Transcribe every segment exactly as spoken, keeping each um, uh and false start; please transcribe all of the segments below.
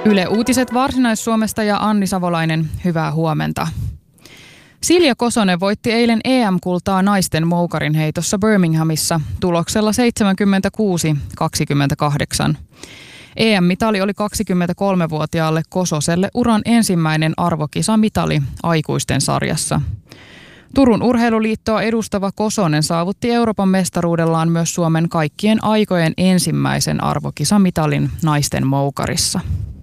Yle Uutiset Varsinais-Suomesta ja Anni Savolainen, hyvää huomenta. Silja Kosonen voitti eilen E M-kultaa naisten moukarin heitossa Birminghamissa tuloksella seitsemänkymmentäkuusi kaksikymmentäkahdeksan. E M-mitali oli kaksikymmentäkolmevuotiaalle Kososelle uran ensimmäinen arvokisamitali aikuisten sarjassa. Turun Urheiluliittoa edustava Kosonen saavutti Euroopan mestaruudellaan myös Suomen kaikkien aikojen ensimmäisen arvokisamitalin naisten moukarissa.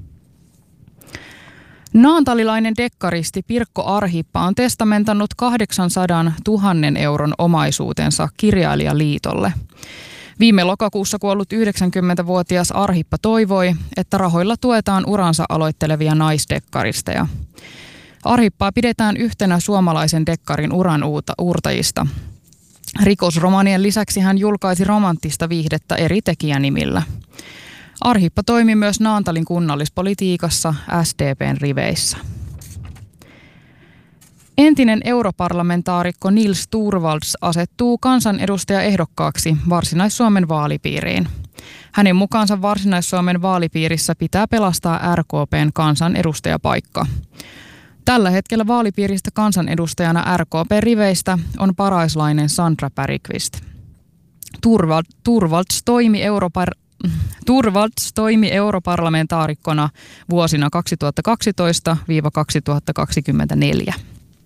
Naantalilainen dekkaristi Pirkko Arhippa on testamentannut kahdeksansadantuhatta euron omaisuutensa Kirjailijaliitolle. Viime lokakuussa kuollut yhdeksänkymmentävuotias Arhippa toivoi, että rahoilla tuetaan uransa aloittelevia naisdekkaristeja. Arhippaa pidetään yhtenä suomalaisen dekkarin uran uurtajista. Rikosromanien lisäksi hän julkaisi romanttista viihdettä eri tekijänimillä. Arhippa toimi myös Naantalin kunnallispolitiikassa S D P:n riveissä. Entinen europarlamentaarikko Nils Torvalds asettuu kansanedustajaehdokkaaksi Varsinais-Suomen vaalipiiriin. Hänen mukaansa Varsinais-Suomen vaalipiirissä pitää pelastaa R K P:n kansanedustajapaikka. Tällä hetkellä vaalipiiristä kansanedustajana R K P-riveistä on paraislainen Sandra Bergqvist. Torvalds toimi Europar- Torvalds toimi europarlamentaarikkona vuosina kaksituhattakaksitoista kaksituhattakaksikymmentäneljä.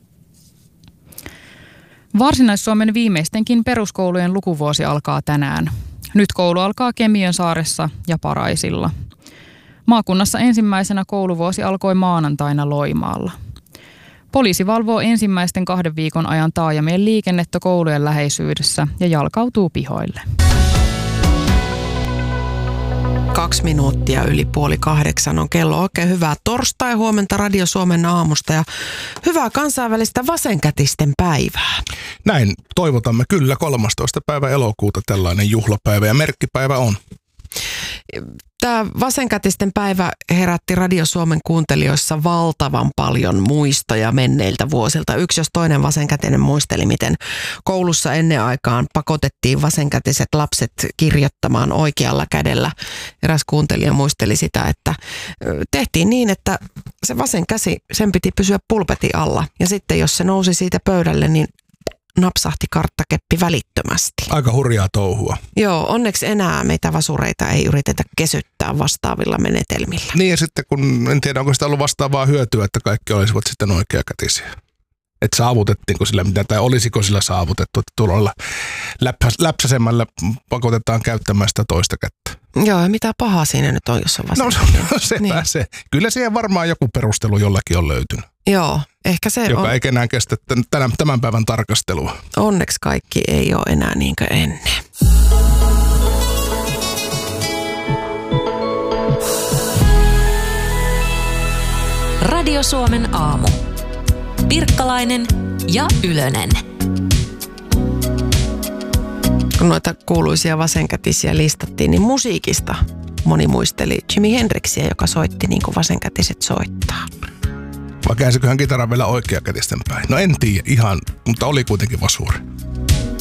Varsinais-Suomen viimeistenkin peruskoulujen lukuvuosi alkaa tänään. Nyt koulu alkaa Kemiönsaaressa ja Paraisilla. Maakunnassa ensimmäisenä kouluvuosi alkoi maanantaina Loimaalla. Poliisi valvoo ensimmäisten kahden viikon ajan taajamien liikennettä koulujen läheisyydessä ja jalkautuu pihoille. Kaksi minuuttia yli puoli kahdeksan on kello. Oikein hyvää torstai huomenta Radio Suomen aamusta ja hyvää kansainvälistä vasenkätisten päivää. Näin toivotamme kyllä kolmastoista päivä elokuuta tällainen juhlapäivä ja merkkipäivä on. Tämä vasenkätisten päivä herätti Radio Suomen kuuntelijoissa valtavan paljon muistoja menneiltä vuosilta. Yksi jos toinen vasenkätinen muisteli, miten koulussa ennen aikaan pakotettiin vasenkätiset lapset kirjoittamaan oikealla kädellä. Eräs kuuntelija muisteli sitä, että tehtiin niin, että se vasen käsi, sen piti pysyä pulpetin alla. Ja sitten jos se nousi siitä pöydälle, niin napsahti karttakeppi välittömästi. Aika hurjaa touhua. Joo, onneksi enää meitä vasureita ei yritetä kesyttää vastaavilla menetelmillä. Niin ja sitten kun, en tiedä onko sitä ollut vastaavaa hyötyä, että kaikki olisivat sitten oikeakätisiä. Että saavutettiinko sillä mitä tai olisiko sillä saavutettu, että tuolla läpsäs, läpsäsemällä pakotetaan käyttämään sitä toista kättä. Joo, ja mitä pahaa siinä nyt on, jos on vasen. No se niin. se. Kyllä siihen varmaan joku perustelu jollakin on löytynyt. Joo, ehkä se Joka on. ei enää kestä tämän, tämän päivän tarkastelua. Onneksi kaikki ei ole enää niin kuin ennen. Radio Suomen aamu. Pirkkalainen ja Ylönen. Kun noita kuuluisia vasenkätisiä listattiin, niin musiikista moni muisteli Jimi Hendrixia, joka soitti niin kuin vasenkätiset soittaa. Vai käänsiköhän kitaran vielä oikeakätisten päin? No en tiedä ihan, mutta oli kuitenkin vasuri.